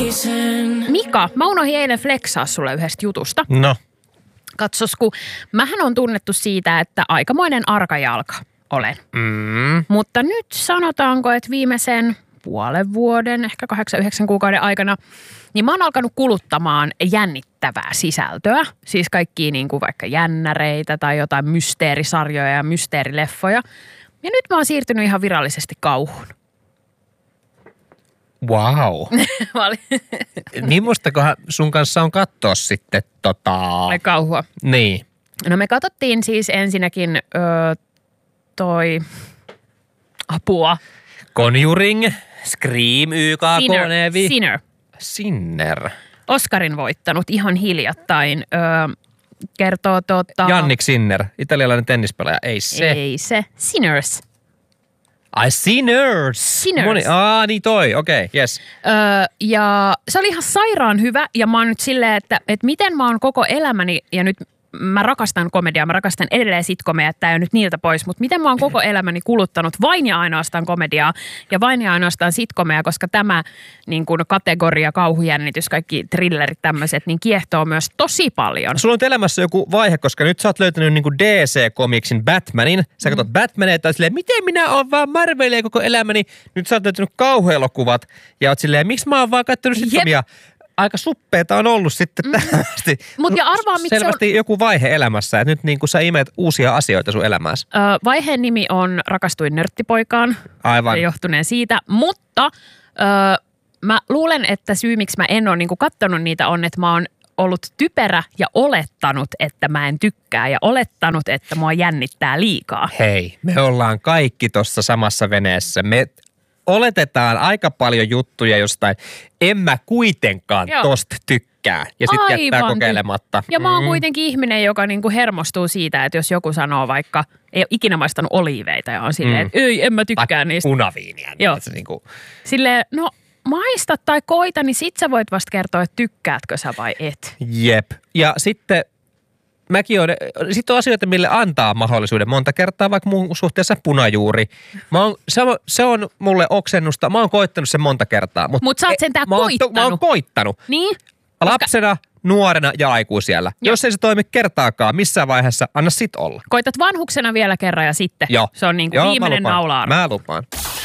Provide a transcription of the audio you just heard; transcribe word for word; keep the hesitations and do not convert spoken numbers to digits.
Mika, mä unohdin eilen flexaa sulle yhdestä jutusta. No. Katsos, kun mähän on tunnettu siitä, että aikamoinen arkajalka olen. Mm. Mutta nyt sanotaanko, että viimeisen puolen vuoden, ehkä kahdeksan, yhdeksän kuukauden aikana, niin mä oon alkanut kuluttamaan jännittävää sisältöä. Siis kaikkia niin kuin vaikka jännäreitä tai jotain mysteerisarjoja ja mysteerileffoja. Ja nyt mä oon siirtynyt ihan virallisesti kauhuun. Wow. Millastakohan sun kanssa on katsoa sitten tota... kauhua. Niin. No me katsottiin siis ensinnäkin ö, toi apua. Conjuring, Scream, Y K K, Sinner. Nevi. Sinner. Sinner. Oscarin voittanut ihan hiljattain. Ö, kertoo tota... Jannik Sinner, italialainen tennispelaaja. Ei se. Ei se. Sinners. Ai Sinners. Sinners. Moni, aa niin toi, okei, okay, yes. Öö, ja se oli ihan sairaan hyvä ja mä oon nyt silleen, että, että miten mä oon koko elämäni ja nyt mä rakastan komediaa, mä rakastan edelleen sitcomeja, että tää ei ole nyt niiltä pois, mutta miten mä oon koko elämäni kuluttanut vain ja ainoastaan komediaa ja vain ja ainoastaan sitcomeja, koska tämä niin kuin kategoria, kauhujännitys, kaikki thrillerit tämmöiset, niin kiehtoo myös tosi paljon. Sulla on elämässä joku vaihe, koska nyt sä oot löytänyt niin kuin D C-komiksin Batmanin. Sä katsot mm. Batmania ja silleen, miten minä oon vaan Marvelia koko elämäni. Nyt sä oot löytänyt kauhuelokuvat ja oot silleen, miksi mä oon vaan katsonut sitcomia. Aika suppeeta on ollut sitten mm. tämästi. Mut ja arvaa, miksi selvästi on... joku vaihe elämässä, että nyt niin kuin sä imet uusia asioita sun elämässä. Ö, vaiheen nimi on Rakastuin nörttipoikaan. Aivan. Se johtuneen siitä, mutta ö, mä luulen, että syy miksi mä en ole niin kuin kattonut niitä on, että mä oon ollut typerä ja olettanut, että mä en tykkää ja olettanut, että mua jännittää liikaa. Hei, me ollaan kaikki tuossa samassa veneessä. Me oletetaan aika paljon juttuja jostain, en mä kuitenkaan Joo. tosta tykkää. Ja sitten jättää kokeilematta. Ja mä oon mm. kuitenkin ihminen, joka niinku hermostuu siitä, että jos joku sanoo vaikka, ei ole ikinä maistanut oliiveita ja on silleen, mm. että ei, en mä tykkää tai niistä. Punaviiniä. Joo. Niin, niinku... Silleen, no maista tai koita, niin sit sä voit vasta kertoa, että tykkäätkö sä vai et. Jep. Ja sitten... Mäkin on, sitten on asioita, mille antaa mahdollisuuden monta kertaa, vaikka mun suhteessa punajuuri. Mä oon, se, on, se on mulle oksennusta, mä oon koittanut sen monta kertaa. Mutta Mut sä oot sentään mä oon, koittanut. Mä oon koittanut. Niin? Lapsena, nuorena ja aikuisiellä. Joo. Jos ei se toimi kertaakaan missään vaiheessa, anna sit olla. Koitat vanhuksena vielä kerran ja sitten. Joo. Se on niin kuin Joo, viimeinen naula-arvo. Mä lupaan.